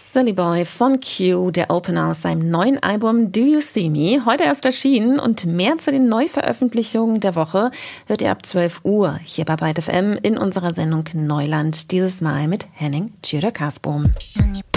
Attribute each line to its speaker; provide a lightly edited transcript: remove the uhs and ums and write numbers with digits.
Speaker 1: Silly Boy von Q, der Opener aus seinem neuen Album Do You See Me, heute erst erschienen, und mehr zu den Neuveröffentlichungen der Woche hört ihr ab 12 Uhr hier bei Byte FM in unserer Sendung Neuland, dieses Mal mit Henning Tschüder-Kasbohm.